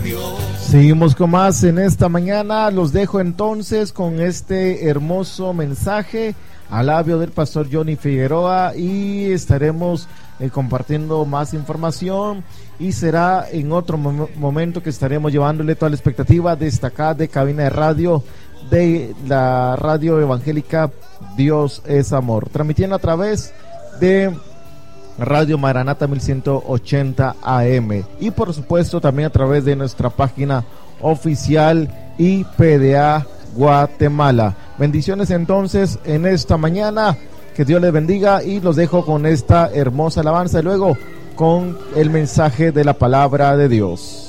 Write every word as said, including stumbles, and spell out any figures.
Dios. Seguimos con más en esta mañana. Los dejo entonces con este hermoso mensaje al labio del pastor Johnny Figueroa y estaremos eh, compartiendo más información y será en otro mom- momento que estaremos llevándole toda la expectativa destacada de cabina de radio de la radio evangélica Dios es Amor, transmitiendo a través de Radio Maranata mil ciento ochenta A M y por supuesto también a través de nuestra página oficial I P D A Guatemala. Bendiciones entonces en esta mañana, que Dios les bendiga y los dejo con esta hermosa alabanza y luego con el mensaje de la palabra de Dios.